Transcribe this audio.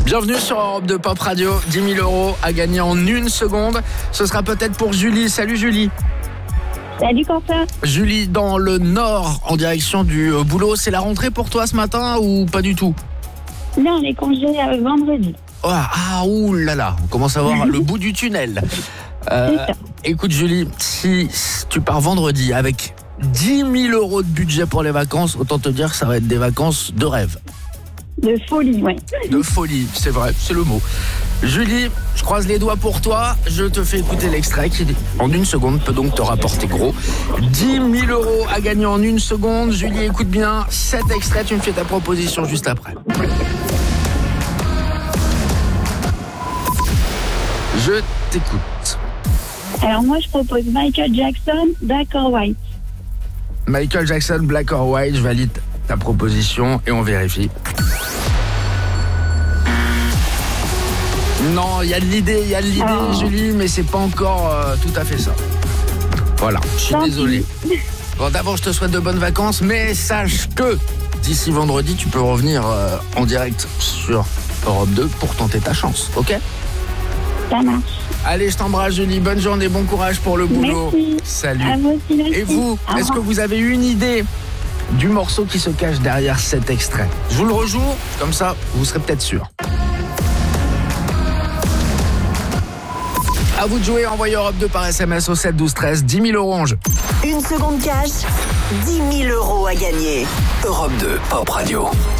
Bienvenue sur Europe 2 Pop Radio. 10 000 euros à gagner en une seconde. Ce sera peut-être pour Julie. Salut Julie. Salut Quentin. Julie, dans le Nord, en direction du boulot. C'est la rentrée pour toi ce matin ou pas du tout? Non, les congés vendredi. Ouh là là, on commence à voir le bout du tunnel. Écoute Julie, si tu pars vendredi avec 10 000 euros de budget pour les vacances, autant te dire que ça va être des vacances de rêve. De folie, ouais. De folie, c'est vrai, c'est le mot. Julie, je croise les doigts pour toi. Je te fais écouter l'extrait qui, en une seconde, peut donc te rapporter gros. 10 000 euros à gagner en une seconde. Julie, écoute bien. Cet extrait, tu me fais ta proposition juste après. Je t'écoute. Alors moi, je propose Michael Jackson, Black or White. Michael Jackson, Black or White, je valide ta proposition et on vérifie. Non, il y a de l'idée, Julie, mais c'est pas encore tout à fait ça. Voilà, je suis désolé. Bon, d'abord, je te souhaite de bonnes vacances, mais sache que d'ici vendredi, tu peux revenir en direct sur Europe 2 pour tenter ta chance, ok? Ça marche. Allez, je t'embrasse, Julie. Bonne journée, bon courage pour le boulot. Merci. Salut. À vous aussi, merci. Et vous, est-ce que vous avez une idée du morceau qui se cache derrière cet extrait? Je vous le rejoue, comme ça, vous serez peut-être sûr. À vous de jouer, envoyez Europe 2 par SMS au 7 12 13, 10 000 euros en jeu. Une seconde cash, 10 000 euros à gagner. Europe 2 Pop Radio.